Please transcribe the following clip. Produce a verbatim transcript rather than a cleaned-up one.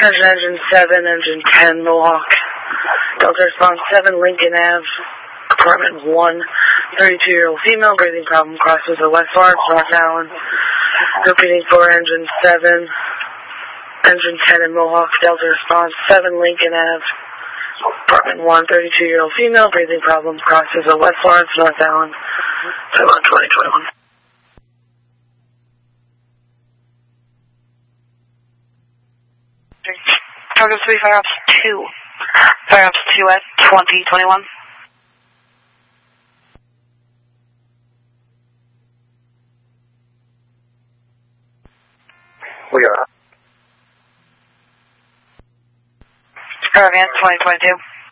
Engine, engine seven, engine ten, Mohawk. Delta response seven, Lincoln Avenue, apartment one, thirty-two-year-old female, breathing problem, crosses the West Lawrence, North Allen. Repeating for engine seven, engine ten in Mohawk, Delta response seven, Lincoln Avenue, apartment one, thirty-two-year-old female, breathing problem, crosses the West Lawrence, North Allen, Taiwan twenty twenty-one. Target three, fire ops two. Fire ops two at twenty twenty-one. We are. Caravan twenty twenty-two.